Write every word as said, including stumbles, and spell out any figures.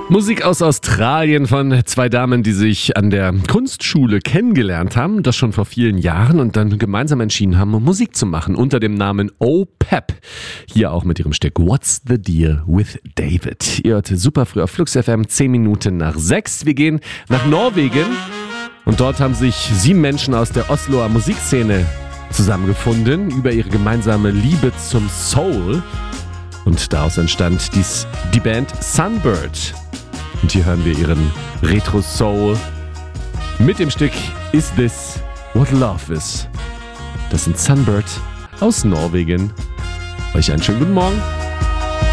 Musik aus Australien von zwei Damen, die sich an der Kunstschule kennengelernt haben, das schon vor vielen Jahren, und dann gemeinsam entschieden haben, Musik zu machen unter dem Namen O-Pep. Hier auch mit ihrem Stück What's the Deal with David. Ihr hört super früh auf Flux F M, zehn Minuten nach sechs. Wir gehen nach Norwegen und dort haben sich sieben Menschen aus der Osloer Musikszene zusammengefunden über ihre gemeinsame Liebe zum Soul. Und daraus entstand dies, die Band Sunbird. Und hier hören wir ihren Retro-Soul mit dem Stück Is This What Love Is? Das sind Sunbird aus Norwegen. Euch einen schönen guten Morgen.